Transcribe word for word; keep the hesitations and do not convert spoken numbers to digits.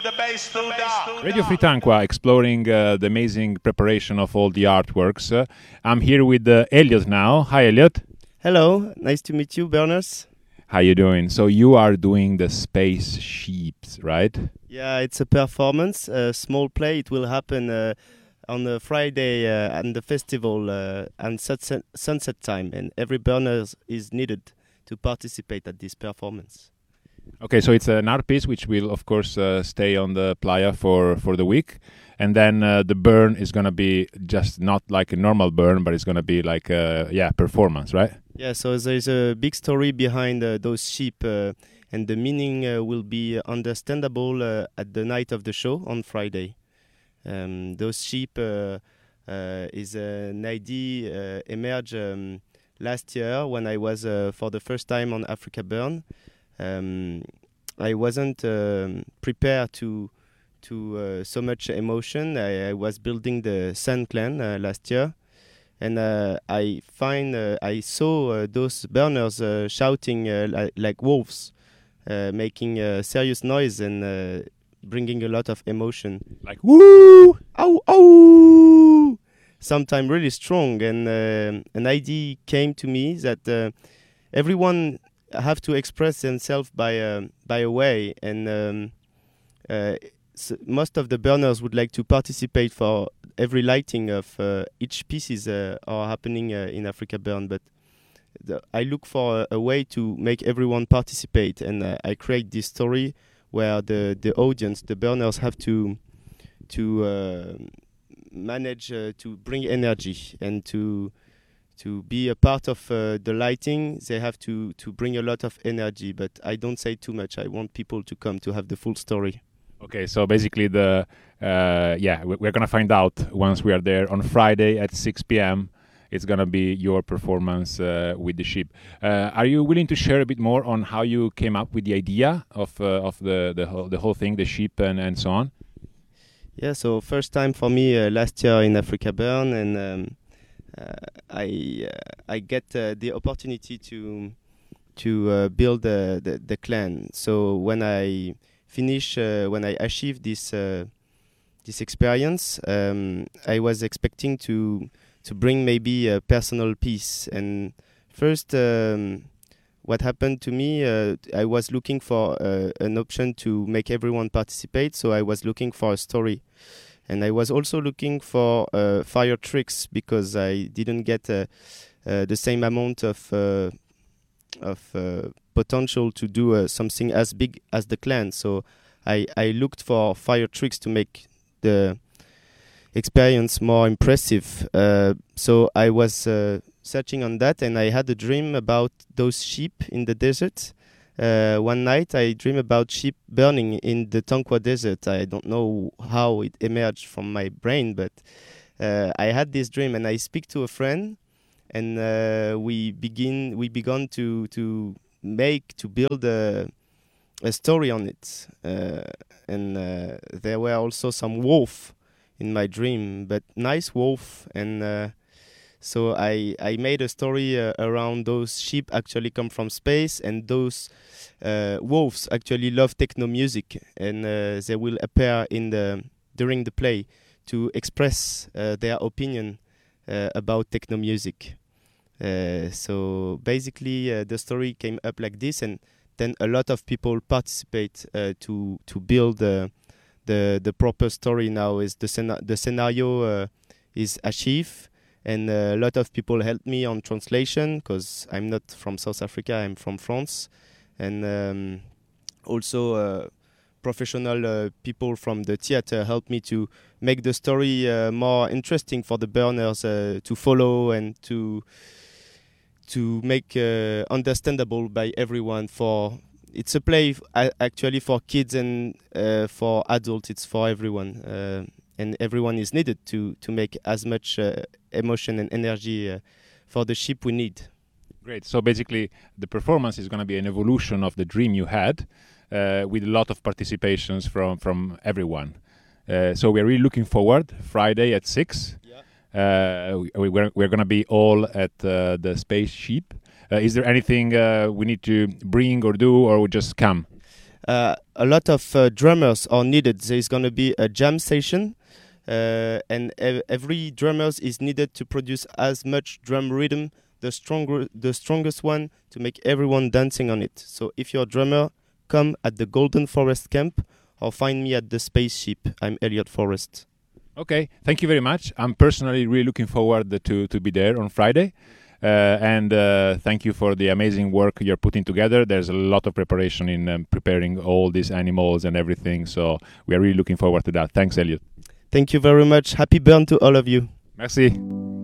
Radio Free Tanqua, exploring uh, the amazing preparation of all the artworks. Uh, I'm here with uh, Elliot now. Hi, Elliot. Hello, nice to meet you, Berners. How you doing? So you are doing the space sheeps, right? Yeah, it's a performance, a small play. It will happen uh, on a Friday uh, at the festival uh, and sunset, sunset time, and every Berners is needed to participate at this performance. Okay, so it's an art piece which will, of course, uh, stay on the playa for, for the week. And then uh, the burn is going to be just not like a normal burn, but it's going to be like a yeah, performance, right? Yeah, so there's a big story behind uh, those sheep, uh, and the meaning uh, will be understandable uh, at the night of the show on Friday. Um, those sheep uh, uh, is an idea uh, emerged um, last year when I was uh, for the first time on Africa Burn. Um, I wasn't um, prepared to to uh, so much emotion. I, I was building the Sun Clan uh, last year, and uh, I find uh, I saw uh, those burners uh, shouting uh, li- like wolves, uh, making uh, serious noise and uh, bringing a lot of emotion. Like woo, ow, ow, sometimes really strong. And uh, an idea came to me that uh, everyone have to express themselves by uh, by a way, and um, uh, so most of the burners would like to participate for every lighting of uh, each pieces uh, are happening uh, in Africa Burn. But the, I look for a, a way to make everyone participate, and uh, I create this story where the, the audience, the burners, have to to uh, manage uh, to bring energy and to to be a part of uh, the lighting. They have to, to bring a lot of energy, but I don't say too much. I want people to come to have the full story. Okay, so basically the uh, yeah, we're gonna find out once we are there on Friday at six p.m. It's gonna be your performance uh, with the sheep. Uh, are you willing to share a bit more on how you came up with the idea of uh, of the the whole, the whole thing, the sheep and, and so on? Yeah, so first time for me uh, last year in Africa Burn, and um, uh, I uh, I get uh, the opportunity to to uh, build uh, the the clan. So when I finish uh, when I achieved this uh, this experience, um, I was expecting to to bring maybe a personal piece. And first, um, what happened to me, uh, I was looking for uh, an option to make everyone participate. So I was looking for a story, and I was also looking for uh, fire tricks because I didn't get uh, uh, the same amount of uh, of uh, potential to do uh, something as big as the clan. So I, I looked for fire tricks to make the experience more impressive. Uh, so I was uh, searching on that, and I had a dream about those sheep in the desert. Uh, one night I dreamed about sheep burning in the Tanqua desert. I don't know how it emerged from my brain, but uh, I had this dream, and I speak to a friend, and uh, we begin we began to to make to build a, a story on it. Uh, and uh, there were also some wolf in my dream, but nice wolf. And uh, so I I made a story uh, around those sheep actually come from space, and those uh, wolves actually love techno music, and uh, they will appear in the during the play to express uh, their opinion uh, about techno music. Uh, so basically, uh, the story came up like this, and then a lot of people participate uh, to to build uh, the the proper story. Now is the scena- the scenario uh, is achieved, and uh, a lot of people help me on translation because I'm not from South Africa, I'm from France, and um, also uh, professional uh, people from the theater help me to make the story uh, more interesting for the burners uh, to follow and to to make uh, understandable by everyone. For it's a play f- a- actually for kids and uh, for adults. It's for everyone, uh, and everyone is needed to to make as much uh, emotion and energy uh, for the sheep we need. Great. So basically, the performance is going to be an evolution of the dream you had, uh, with a lot of participations from from everyone. Uh, so we're really looking forward. Friday at six. Yeah. Uh, we, we're we're going to be all at uh, the space sheep. Uh, is there anything uh, we need to bring or do, or we just come? uh, a lot of uh, drummers are needed. There is going to be a jam session, uh, and ev- every drummer is needed to produce as much drum rhythm, the stronger, the strongest one, to make everyone dancing on it. So if you're a drummer, come at the Golden Forest Camp or find me at the Spaceship. I'm Elliot Forrest. Okay, thank you very much. I'm personally really looking forward to, to be there on Friday. Uh, and uh, thank you for the amazing work you're putting together. There's a lot of preparation in um, preparing all these animals and everything. So we are really looking forward to that. Thanks, Elliot. Thank you very much. Happy burn to all of you. Merci.